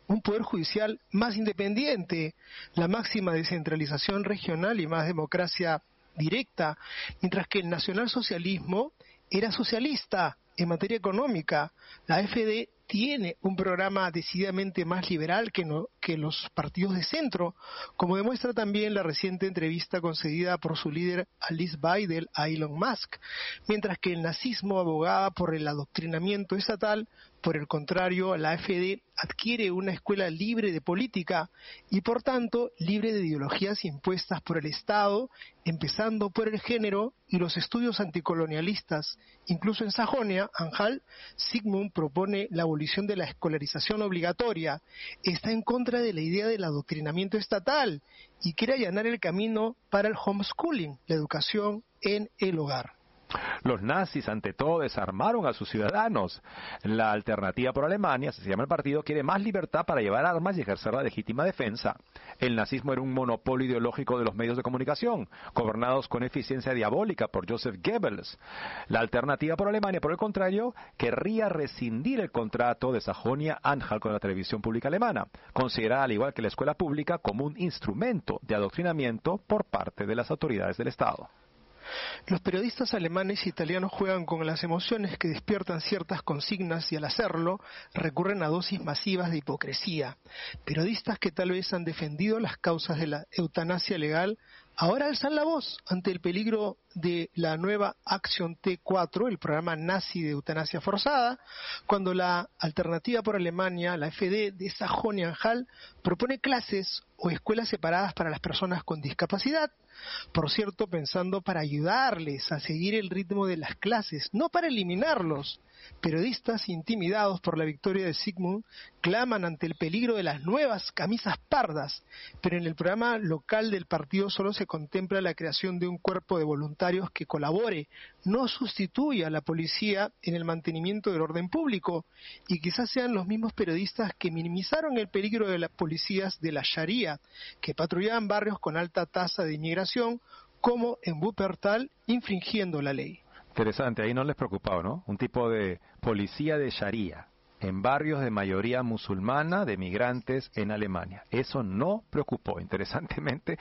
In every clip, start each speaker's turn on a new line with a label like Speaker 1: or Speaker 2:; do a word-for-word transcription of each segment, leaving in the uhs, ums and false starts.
Speaker 1: un poder judicial más independiente, la máxima descentralización regional y más democracia directa, mientras que el nacionalsocialismo era socialista en materia económica. La A F D tiene un programa decididamente más liberal que, no, que los partidos de centro, como demuestra también la reciente entrevista concedida por su líder Alice Weidel a Elon Musk, mientras que el nazismo abogaba por el adoctrinamiento estatal. Por el contrario, la A F D adquiere una escuela libre de política y, por tanto, libre de ideologías impuestas por el Estado, empezando por el género y los estudios anticolonialistas. Incluso en Sajonia-Anhalt, Sigmund propone la abolición de la escolarización obligatoria. Está en contra de la idea del adoctrinamiento estatal y quiere allanar el camino para el homeschooling, la educación en el hogar.
Speaker 2: Los nazis, ante todo, desarmaron a sus ciudadanos. La Alternativa por Alemania, así se llama el partido, quiere más libertad para llevar armas y ejercer la legítima defensa. El nazismo era un monopolio ideológico de los medios de comunicación, gobernados con eficiencia diabólica por Joseph Goebbels. La Alternativa por Alemania, por el contrario, querría rescindir el contrato de Sajonia-Anhalt con la televisión pública alemana, considerada, al igual que la escuela pública, como un instrumento de adoctrinamiento por parte de las autoridades del Estado.
Speaker 1: Los periodistas alemanes e italianos juegan con las emociones que despiertan ciertas consignas y al hacerlo recurren a dosis masivas de hipocresía. Periodistas que tal vez han defendido las causas de la eutanasia legal ahora alzan la voz ante el peligro de la nueva Acción T cuatro, el programa nazi de eutanasia forzada, cuando la Alternativa por Alemania, la A F D de Sajonia-Anhalt, propone clases o escuelas separadas para las personas con discapacidad, por cierto, pensando para ayudarles a seguir el ritmo de las clases, no para eliminarlos. Periodistas intimidados por la victoria de Sigmund claman ante el peligro de las nuevas camisas pardas, pero en el programa local del partido solo se contempla la creación de un cuerpo de voluntarios que colabore, no sustituya a la policía en el mantenimiento del orden público, y quizás sean los mismos periodistas que minimizaron el peligro de las policías de la Sharia, que patrullaban barrios con alta tasa de inmigración, como en Wuppertal, infringiendo la ley.
Speaker 2: Interesante, ahí no les preocupaba, ¿no? Un tipo de policía de Sharia en barrios de mayoría musulmana de migrantes en Alemania. Eso no preocupó. Interesantemente,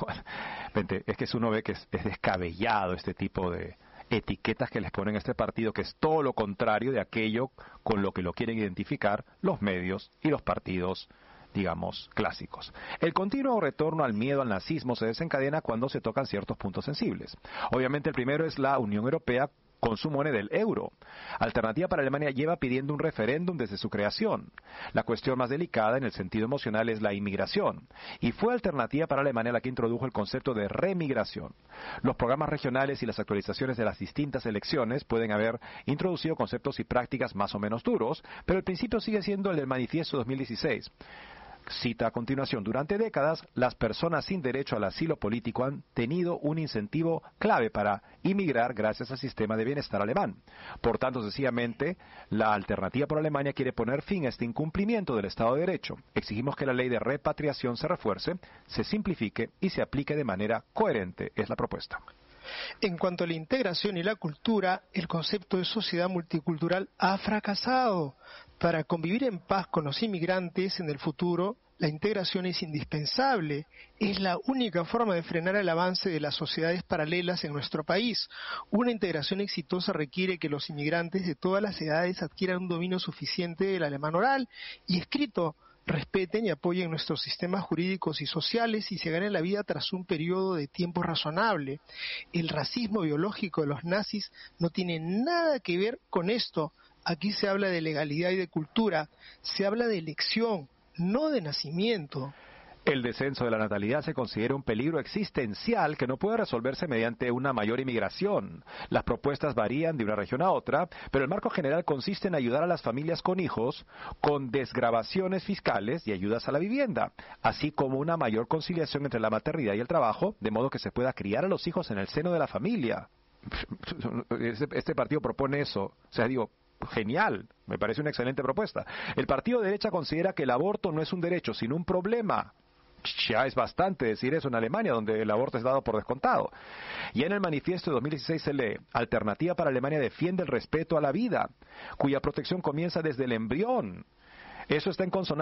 Speaker 2: es que uno ve que es, es descabellado este tipo de etiquetas que les ponen a este partido, que es todo lo contrario de aquello con lo que lo quieren identificar los medios y los partidos, digamos, clásicos. El continuo retorno al miedo al nazismo se desencadena cuando se tocan ciertos puntos sensibles. Obviamente el primero es la Unión Europea con su moneda, el euro. Alternativa para Alemania lleva pidiendo un referéndum desde su creación. La cuestión más delicada en el sentido emocional es la inmigración, y fue Alternativa para Alemania la que introdujo el concepto de remigración. Los programas regionales y las actualizaciones de las distintas elecciones pueden haber introducido conceptos y prácticas más o menos duros, pero el principio sigue siendo el del Manifiesto dos mil dieciséis. Cita a continuación: durante décadas, las personas sin derecho al asilo político han tenido un incentivo clave para inmigrar gracias al sistema de bienestar alemán. Por tanto, sencillamente, la Alternativa por Alemania quiere poner fin a este incumplimiento del Estado de Derecho. Exigimos que la ley de repatriación se refuerce, se simplifique y se aplique de manera coherente, es la propuesta.
Speaker 1: En cuanto a la integración y la cultura, el concepto de sociedad multicultural ha fracasado. Para convivir en paz con los inmigrantes en el futuro, la integración es indispensable. Es la única forma de frenar el avance de las sociedades paralelas en nuestro país. Una integración exitosa requiere que los inmigrantes de todas las edades adquieran un dominio suficiente del alemán oral y escrito, respeten y apoyen nuestros sistemas jurídicos y sociales y se ganen la vida tras un periodo de tiempo razonable. El racismo biológico de los nazis no tiene nada que ver con esto. Aquí se habla de legalidad y de cultura, se habla de elección, no de nacimiento.
Speaker 2: El descenso de la natalidad se considera un peligro existencial que no puede resolverse mediante una mayor inmigración. Las propuestas varían de una región a otra, pero el marco general consiste en ayudar a las familias con hijos con desgravaciones fiscales y ayudas a la vivienda, así como una mayor conciliación entre la maternidad y el trabajo, de modo que se pueda criar a los hijos en el seno de la familia. Este partido propone eso. O sea, digo, genial, me parece una excelente propuesta. El partido de derecha considera que el aborto no es un derecho, sino un problema. Ya es bastante decir eso en Alemania, donde el aborto es dado por descontado. Y en el manifiesto de dos mil dieciséis se lee: Alternativa para Alemania defiende el respeto a la vida, cuya protección comienza desde el embrión. Eso está en consonancia